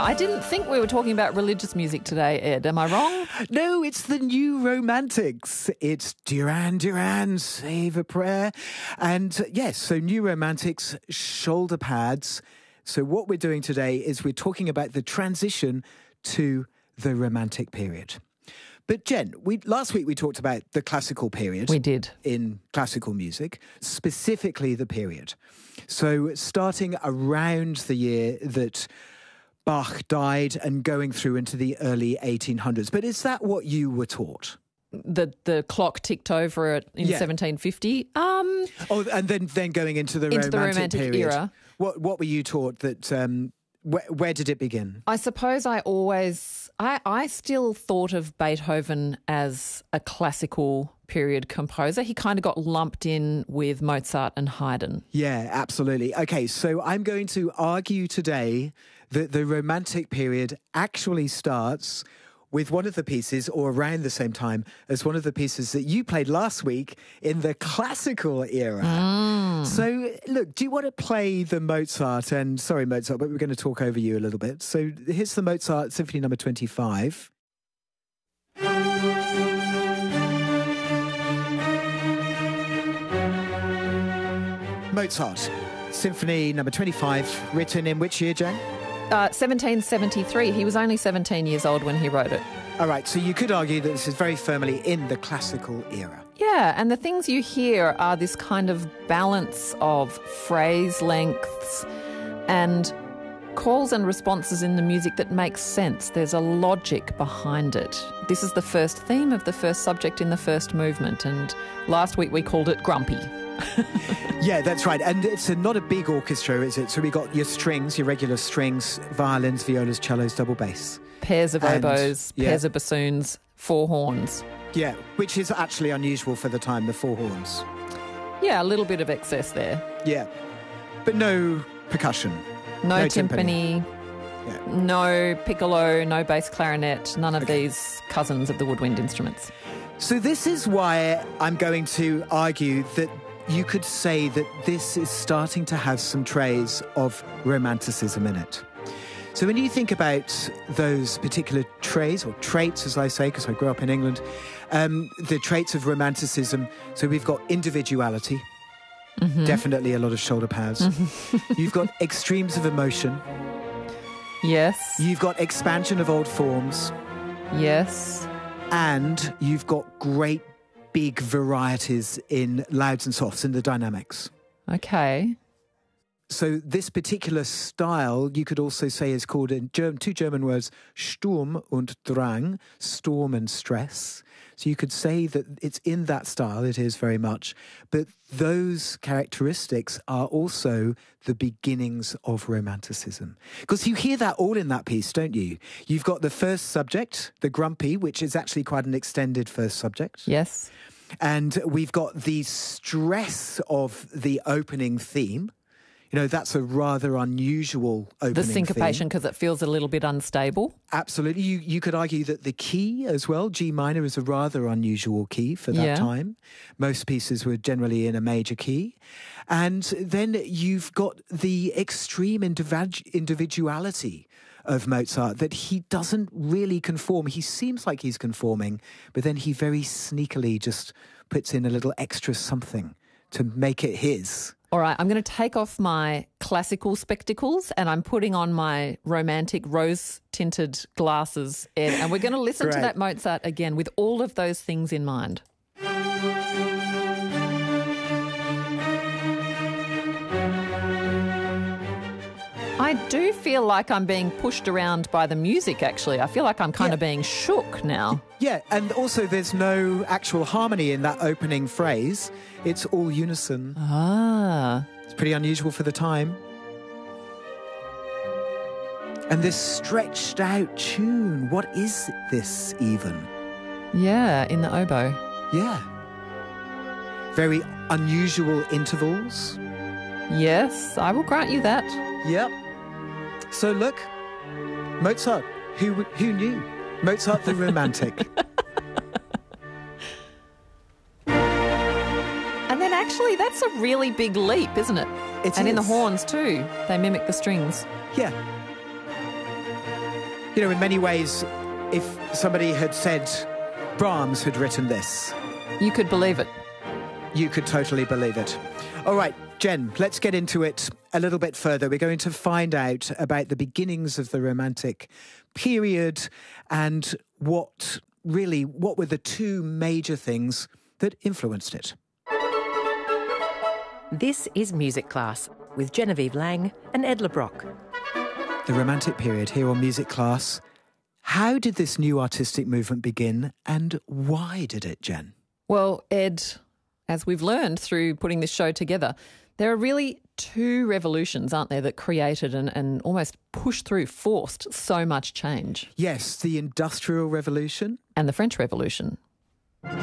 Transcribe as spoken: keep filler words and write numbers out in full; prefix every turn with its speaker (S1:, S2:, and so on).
S1: I didn't think we were talking about religious music today, Ed. Am I wrong?
S2: No, it's the New Romantics. It's Duran Duran, Save a Prayer. And uh, yes, so New Romantics, shoulder pads. So what we're doing today is we're talking about the transition to the Romantic period. But Jen, we, last week we talked about the classical period.
S1: We did.
S2: In classical music, specifically the period. So starting around the year that Bach died and going through into the early eighteen hundreds. But is that what you were taught?
S1: The the clock ticked over at, in
S2: Yeah.
S1: seventeen fifty. Um,
S2: Oh, and then, then going into the
S1: Into
S2: romantic,
S1: the Romantic
S2: period.
S1: era.
S2: What what were you taught that? Um, where, where did it begin?
S1: I suppose I always, I, I still thought of Beethoven as a classical period composer. He kind of got lumped in with Mozart and Haydn.
S2: Yeah, absolutely. Okay, so I'm going to argue today that the Romantic period actually starts with one of the pieces, or around the same time as one of the pieces that you played last week in the classical era.
S1: Mm.
S2: So, look, do you want to play the Mozart? And sorry, Mozart, but we're going to talk over you a little bit. So here's the Mozart Symphony Number twenty-five. Mozart, Symphony Number twenty-five, written in which year, Jane?
S1: Uh, seventeen seventy-three. He was only seventeen years old when he wrote it.
S2: All right, so you could argue that this is very firmly in the classical era.
S1: Yeah, and the things you hear are this kind of balance of phrase lengths and calls and responses in the music that makes sense. There's a logic behind it. This is the first theme of the first subject in the first movement, and last week we called it Grumpy.
S2: Yeah, that's right. And it's a, not a big orchestra, is it? So we got your strings, your regular strings, violins, violas, cellos, double bass.
S1: Pairs of
S2: And,
S1: oboes,
S2: yeah.
S1: pairs of bassoons, four horns.
S2: Yeah, which is actually unusual for the time, the four horns.
S1: Yeah, a little bit of excess there.
S2: Yeah, but no percussion.
S1: No,
S2: No
S1: timpani,
S2: timpani. Yeah.
S1: no piccolo, no bass clarinet, none of
S2: Okay.
S1: these cousins of the woodwind instruments.
S2: So this is why I'm going to argue that you could say that this is starting to have some traits of romanticism in it. So when you think about those particular traits, or traits as I say, because I grew up in England, um, the traits of romanticism, so we've got individuality,
S1: Mm-hmm.
S2: definitely a lot of shoulder pads. You've got extremes of emotion.
S1: Yes,
S2: You've got expansion of old forms.
S1: yes.
S2: And you've got great big varieties in louds and softs in the dynamics.
S1: Okay.
S2: So this particular style, you could also say, is called in German, two German words, Sturm und Drang, storm and stress. So you could say that it's in that style, it is very much, but those characteristics are also the beginnings of Romanticism. Because you hear that all in that piece, don't you? You've got the first subject, the grumpy, which is actually quite an extended first subject.
S1: Yes.
S2: And we've got the stress of the opening theme. You know, that's a rather unusual opening
S1: The syncopation,
S2: theme.
S1: because it feels a little bit unstable.
S2: Absolutely. You you could argue that the key as well, G minor, is a rather unusual key for that
S1: Yeah.
S2: time. Most pieces were generally in a major key. And then you've got the extreme individ- individuality of Mozart, that he doesn't really conform. He seems like he's conforming, but then he very sneakily just puts in a little extra something to make it his.
S1: All right, I'm going to take off my classical spectacles and I'm putting on my romantic rose-tinted glasses, Ed, and we're going to listen to
S2: Great.
S1: that Mozart again with all of those things in mind. I do feel like I'm being pushed around by the music, actually. I feel like I'm kind
S2: Yeah.
S1: of being shook now.
S2: Yeah, and also there's no actual harmony in that opening phrase. It's all unison.
S1: Ah.
S2: It's pretty unusual for the time. And this stretched out tune, what is this even?
S1: Yeah, in the oboe.
S2: Yeah. Very unusual intervals.
S1: Yes, I will grant you that.
S2: Yep. So look, Mozart, who who knew? Mozart the Romantic.
S1: And then actually, that's a really big leap, isn't it?
S2: It
S1: and in the
S2: is.
S1: horns too. They mimic the strings.
S2: Yeah. You know, in many ways, if somebody had said Brahms had written this,
S1: You could believe it.
S2: you could totally believe it. All right, Jen, let's get into it a little bit further. We're going to find out about the beginnings of the Romantic period and what really, what were the two major things that influenced it.
S3: This is Music Class with Genevieve Lang and Ed LeBrock.
S2: The Romantic period here on Music Class. How did this new artistic movement begin and why did it, Jen?
S1: Well, Ed, as we've learned through putting this show together, there are really two revolutions, aren't there, that created and, and almost pushed through, forced so much change.
S2: Yes, the Industrial Revolution.
S1: And the French Revolution.